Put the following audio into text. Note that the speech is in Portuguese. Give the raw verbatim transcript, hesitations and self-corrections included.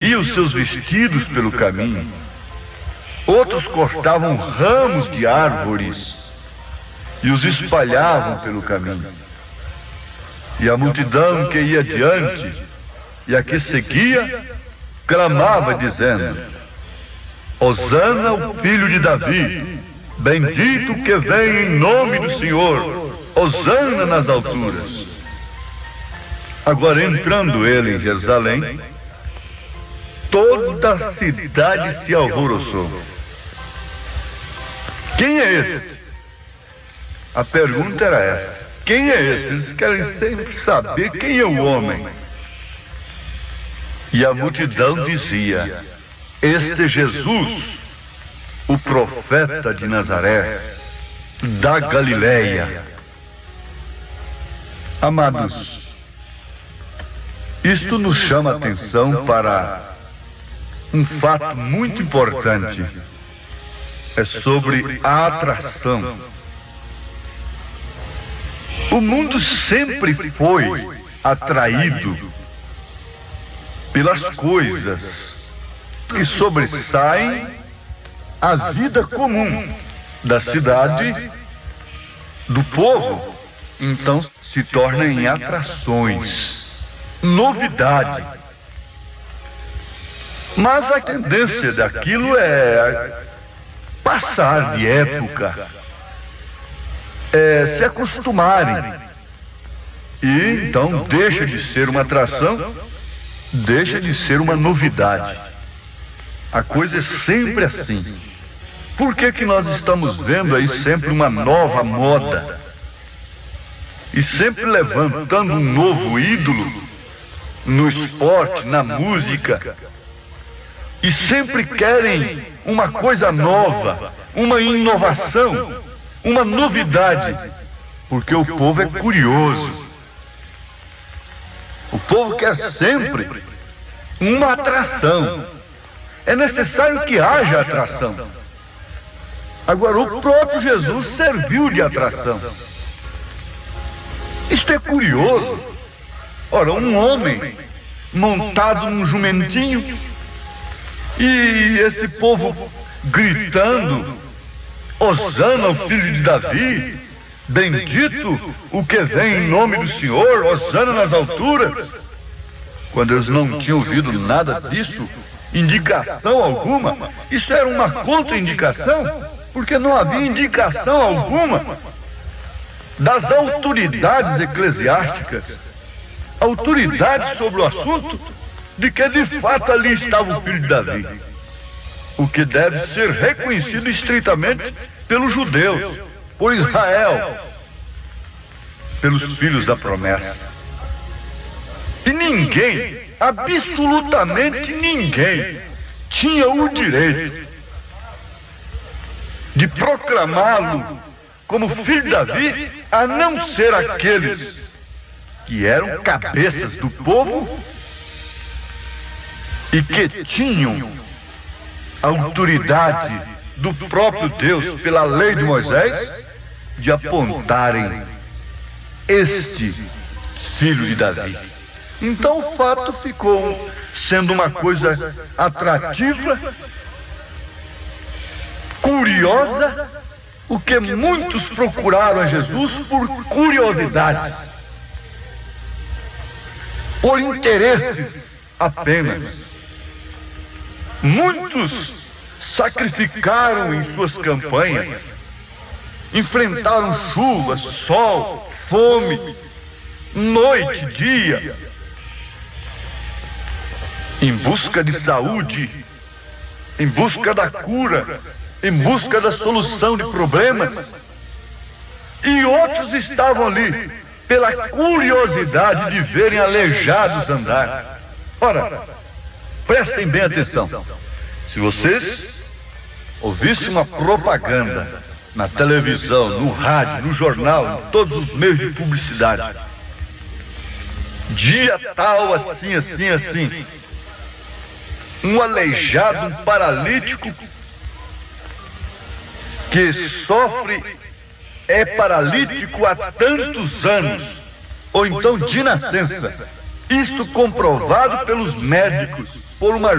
estendiam seus vestidos pelo caminho, outros cortavam ramos de árvores e os espalhavam pelo caminho. E a multidão que ia diante e a que seguia clamava dizendo: Hosana, o filho de Davi, bendito que vem em nome do Senhor, Hosana nas alturas. Agora, entrando ele em Jerusalém, toda a cidade se alvoroçou. Quem é este? A pergunta era esta: quem é este? Eles querem sempre saber quem é o homem. E a multidão dizia: este Jesus, o profeta de Nazaré, da Galileia. Amados, isto nos chama a atenção para um fato muito importante. É sobre a atração. O mundo sempre foi atraído pelas coisas que sobressaem a vida comum da cidade, do povo. Então se torna em atrações, novidade. Mas a tendência daquilo é passar de época, é se acostumarem. E então deixa de ser uma atração, deixa de ser uma novidade. A coisa é sempre assim. Por que que nós estamos vendo aí sempre uma nova moda? E sempre levantando um novo ídolo no esporte, na música. E sempre querem uma coisa nova, uma inovação, uma novidade. Porque o povo é curioso. O povo quer sempre uma atração. É necessário que haja atração. Agora, o próprio Jesus serviu de atração. Isto é curioso. Ora, um homem montado num jumentinho e esse povo gritando: Hosana, o filho de Davi, bendito o que vem em nome do Senhor, Hosana nas alturas. Quando eles não tinham ouvido nada disso, indicação alguma, isso era uma contraindicação, porque não havia indicação alguma das autoridades eclesiásticas, autoridades sobre o assunto, de que de fato ali estava o filho de Davi, o que deve ser reconhecido estritamente pelos judeus, por Israel, pelos filhos da promessa. E ninguém, absolutamente ninguém, tinha o direito de proclamá-lo como filho de Davi, a não ser aqueles que eram cabeças do povo e que tinham a autoridade do próprio Deus pela lei de Moisés de apontarem este filho de Davi. Então o fato ficou sendo uma coisa atrativa, curiosa, o que muitos procuraram a Jesus por curiosidade, por interesses apenas. Muitos sacrificaram em suas campanhas, enfrentaram chuva, sol, fome, noite, dia, em busca de saúde, em busca da cura, em busca da solução de problemas. E outros estavam ali pela curiosidade de verem aleijados andar. Ora, prestem bem atenção. Se vocês ouvissem uma propaganda na televisão, no rádio, no jornal, em todos os meios de publicidade, dia tal, assim, assim, assim, um aleijado, um paralítico que sofre, é paralítico há tantos anos, ou então de nascença, isso comprovado pelos médicos, por uma